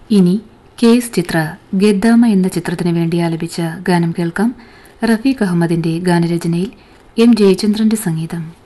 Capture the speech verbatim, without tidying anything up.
ഇനി K S ചിത്ര ഗദ്ദാമ എന്ന ചിത്രത്തിനു വേണ്ടി ആലപിച്ച ഗാനം കേൾക്കാം. റഫീഖ് അഹമ്മദിന്റെ ഗാനരചനയിൽ എം ജയചന്ദ്രന്റെ സംഗീതം.